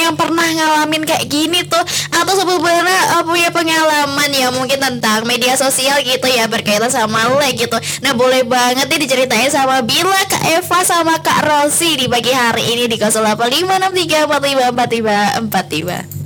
yang pernah ngalamin kayak gini tuh, atau sebenarnya punya pengalaman ya mungkin tentang media sosial gitu ya berkaitan sama like gitu. Nah boleh banget nih diceritain sama Bila, Kak Eva sama Kak Rosi di pagi hari ini di 0856345453.